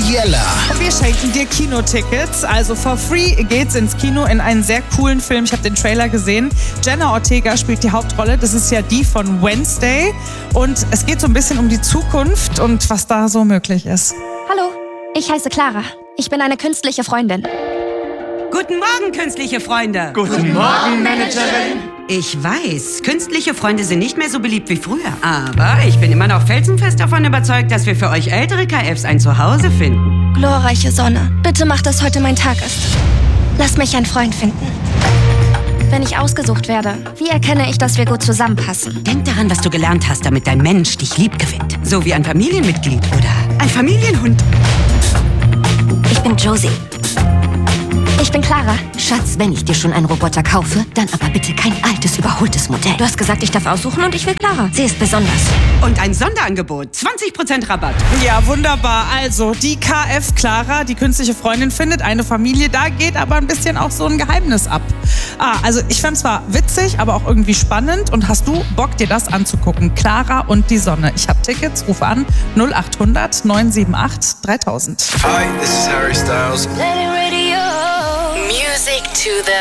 Mariella. Und wir schenken dir Kinotickets. Also for free geht's ins Kino in einen sehr coolen Film. Ich habe den Trailer gesehen. Jenna Ortega spielt die Hauptrolle. Das ist ja die von Wednesday. Und es geht so ein bisschen um die Zukunft und was da so möglich ist. Hallo, ich heiße Clara. Ich bin eine künstliche Freundin. Guten Morgen, künstliche Freunde. Guten Morgen, Managerin. Ich weiß, künstliche Freunde sind nicht mehr so beliebt wie früher. Aber ich bin immer noch felsenfest davon überzeugt, dass wir für euch ältere KFs ein Zuhause finden. Glorreiche Sonne, bitte mach, dass heute mein Tag ist. Lass mich einen Freund finden. Wenn ich ausgesucht werde, wie erkenne ich, dass wir gut zusammenpassen? Denk daran, was du gelernt hast, damit dein Mensch dich lieb gewinnt. So wie ein Familienmitglied oder ein Familienhund. Ich bin Josie. Ich bin Clara. Schatz, wenn ich dir schon einen Roboter kaufe, dann aber bitte kein altes, überholtes Modell. Du hast gesagt, ich darf aussuchen und ich will Clara. Sie ist besonders. Und ein Sonderangebot. 20% Rabatt. Ja, wunderbar. Also, die KF Clara, die künstliche Freundin, findet eine Familie. Da geht aber ein bisschen auch so ein Geheimnis ab. Also ich fand zwar witzig, aber auch irgendwie spannend. Und hast du Bock, dir das anzugucken? Clara und die Sonne. Ich habe Tickets, ruf an 0800 978 3000. Hi, this is Harry Styles. Music to the